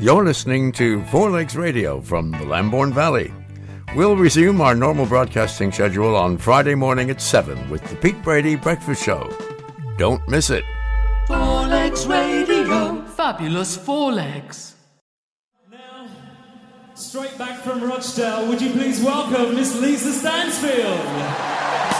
You're listening to Four Legs Radio from the Lambourne Valley. We'll resume our normal broadcasting schedule on Friday morning at 7 with the Pete Brady Breakfast Show. Don't miss it. Four Legs Radio. Fabulous Four Legs. Now, straight back from Rochdale, would you please welcome Miss Lisa Stansfield?